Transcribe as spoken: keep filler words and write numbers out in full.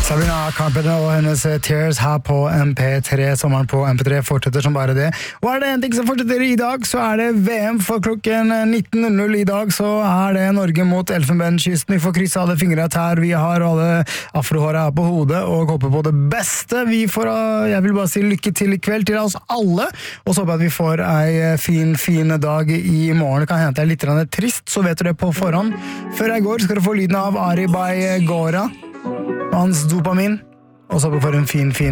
Sabrina Carpenter og hennes Tears her på M P tre. Sommeren på M P tre fortsetter som bare det. Og er det en ting som fortsetter i dag, så er det V M for klokken nitten null null i dag. Så er det Norge mot Elfenbenskysten. Vi får krysse alle fingre her. Vi har alle afrohåret her på hodet og håper på det beste. Vi får, jeg vil bare si lykke til i kveld til oss alle. Og så håper jeg at vi får en fin, fin dag i morgen. Det kan hende det er litt trist, så vet du det på forhånd. Før jeg går skal du få lyden av Ari Bay Gora. Hans dopamin, og så får du en fin, fin